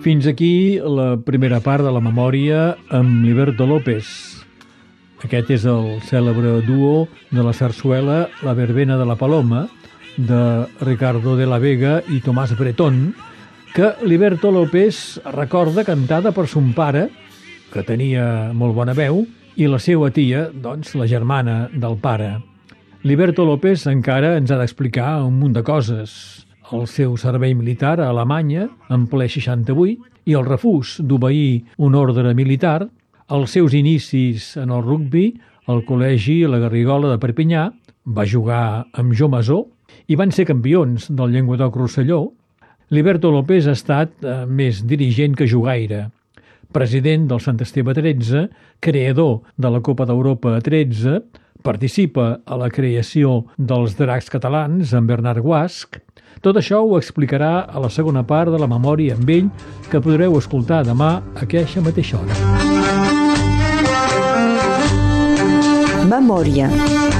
Fins aquí la primera part de la memòria amb Liberto López. Aquest és el cèlebre duo de la sarsuela La verbena de la Paloma, de Ricardo de la Vega i Tomàs Bretón, que Liberto López recorda cantada per son pare, que tenia molt bona veu, i la seva tia, doncs, la germana del pare. Liberto López encara ens ha d'explicar un munt de coses. El seu servei militar a Alemanya, en ple 68, i el refús d'obeir un ordre militar, els seus inicis en el rugbi, al col·legi La Garrigola de Perpinyà, va jugar amb Jo Masó i van ser campions del Llenguadoc Rosselló. Liberto López ha estat més dirigent que jugaire. President del Sant Esteve 13, creador de la Copa d'Europa 13, participa a la creació dels Dracs catalans amb Bernard Guasch. Tot això ho explicarà a la segona part de la memòria amb ell, que podreu escoltar demà a aquesta mateixa hora. Memòria.